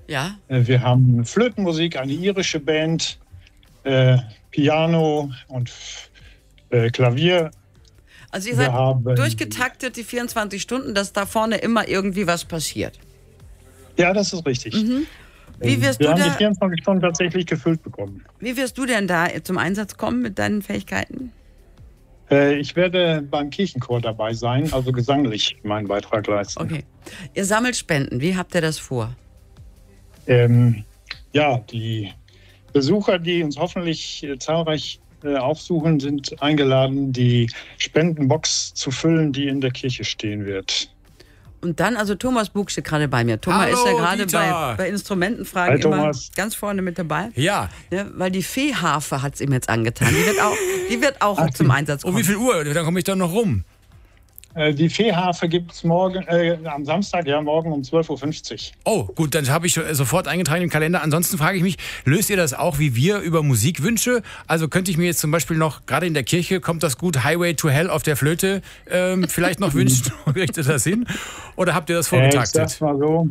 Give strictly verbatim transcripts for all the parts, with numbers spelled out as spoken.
Ja. Äh, wir haben Flötenmusik, eine irische Band, äh, Piano und äh, Klavier. Also ihr seid durchgetaktet, die vierundzwanzig Stunden, dass da vorne immer irgendwie was passiert. Ja, das ist richtig. Mhm. Wie wirst wir du haben da, die vierundzwanzig Stunden tatsächlich gefüllt bekommen. Wie wirst du denn da zum Einsatz kommen mit deinen Fähigkeiten? Äh, ich werde beim Kirchenchor dabei sein, also gesanglich meinen Beitrag leisten. Okay. Ihr sammelt Spenden. Wie habt ihr das vor? Ähm, ja, die Besucher, die uns hoffentlich äh, zahlreich äh, aufsuchen, sind eingeladen, die Spendenbox zu füllen, die in der Kirche stehen wird. Und dann, also Thomas Bug steht gerade bei mir. Thomas Hallo, ist ja gerade Dieter. bei, bei Instrumentenfragen Hi, immer Thomas. ganz vorne mit dabei. Ja. Ja, weil die Fee-Harfe hat es ihm jetzt angetan. Die wird auch, die wird auch Ach, zum Einsatz kommen. Um wie viel Uhr? Dann komme ich doch noch rum. Äh, die Fee-Harfe gibt es morgen, äh, am Samstag, ja, morgen um zwölf Uhr fünfzig. Oh, gut, dann habe ich sofort eingetragen im Kalender. Ansonsten frage ich mich, löst ihr das auch wie wir über Musikwünsche? Also könnte ich mir jetzt zum Beispiel noch, gerade in der Kirche, kommt das gut, Highway to Hell auf der Flöte, ähm, vielleicht noch wünschen? Kriegt ihr das hin? Oder habt ihr das vorgetaktet? Äh, ich sag's mal so.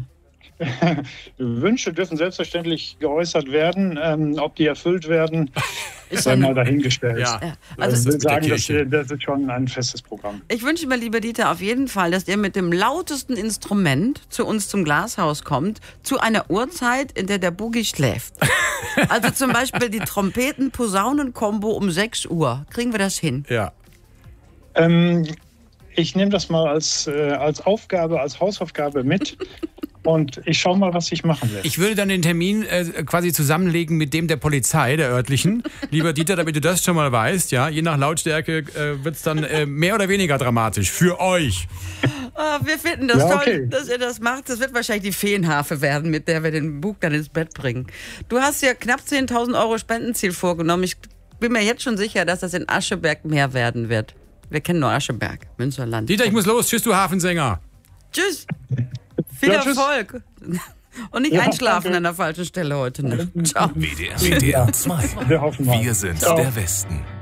Wünsche dürfen selbstverständlich geäußert werden. Ähm, ob die erfüllt werden, ist einmal dahingestellt. Ja, Ja, also Also ich das würde mit der sagen, das, Kirche. das ist schon ein festes Programm. Ich wünsche mir, lieber Dieter, auf jeden Fall, dass ihr mit dem lautesten Instrument zu uns zum Glashaus kommt, zu einer Uhrzeit, in der der Boogie schläft. Also zum Beispiel die Trompeten-Posaunen-Kombo um sechs Uhr. Kriegen wir das hin? Ja. Ähm, ich nehme das mal als, äh, als Aufgabe, als Hausaufgabe mit. Und ich schaue mal, was ich machen will. Ich würde dann den Termin äh, quasi zusammenlegen mit dem der Polizei, der örtlichen. Lieber Dieter, damit du das schon mal weißt, ja, je nach Lautstärke äh, wird es dann äh, mehr oder weniger dramatisch für euch. Ah, wir finden das Ja, toll, okay. dass ihr das macht. Das wird wahrscheinlich die Feenharfe werden, mit der wir den Bug dann ins Bett bringen. Du hast ja knapp zehntausend Euro Spendenziel vorgenommen. Ich bin mir jetzt schon sicher, dass das in Ascheberg mehr werden wird. Wir kennen nur Ascheberg, Münsterland. Dieter, ich muss los. Tschüss, du Hafensänger. Tschüss. Viel Ja, tschüss. Erfolg. Und nicht Ja, einschlafen danke. an der falschen Stelle heute Nacht. Ciao. W D R, W D R zwei. Wir hoffen mal. Wir sind Ciao. der Westen.